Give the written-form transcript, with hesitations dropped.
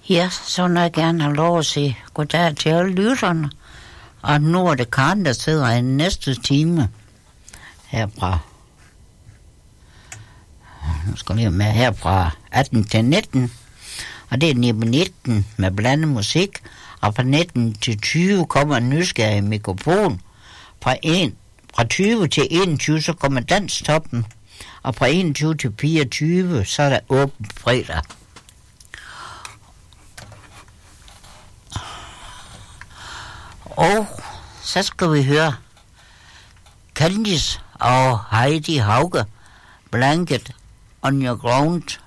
Ja, så vil jeg gerne have lov at sige goddag til alle lytterne. Og nu er det Karen, der sidder i næste time herfra. Nu skal jeg med herfra 18 til 19. Og det er 19 med blandet musik. Og fra 19 til 20 kommer en nysgerrig mikrofon. Fra 20 til 21 så kommer danstoppen. Og fra 21 til 24 så er der åben fredag. Og så skal vi høre Candice og Heidi Hauge, Blanket on Your Ground.